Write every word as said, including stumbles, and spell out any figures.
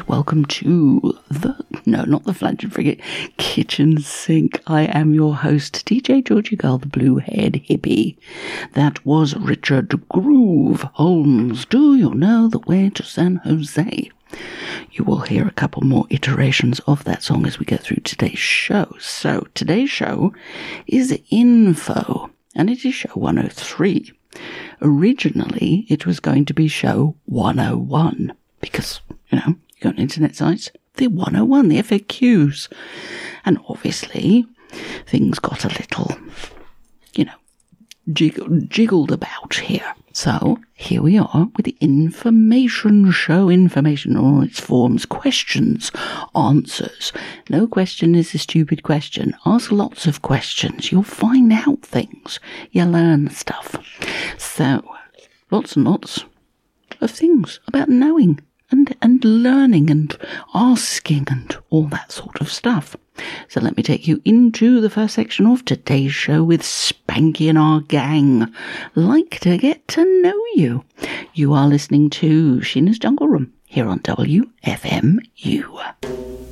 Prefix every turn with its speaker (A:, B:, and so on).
A: welcome to the, no, not the Flange Frigate, Kitchen Sink. I am your host, D J Georgie Gull, the blue-haired hippie. That was Richard Groove Holmes. Do you know the way to San Jose? You will hear a couple more iterations of that song as we go through today's show. So, today's show is Info, and it is show one oh three. Originally, it was going to be show one oh one, because, you know, you got internet sites, the one oh one, the F A Qs. And obviously, things got a little, you know, jiggled, jiggled about here. So, here we are with the information show, information in all its forms, questions, answers. No question is a stupid question. Ask lots of questions. You'll find out things. You learn stuff. So, lots and lots of things about knowing and, and learning and asking and all that sort of stuff. So let me take you into the first section of today's show with Spanky and our gang. Like to get to know you. You are listening to Sheena's Jungle Room here on W F M U.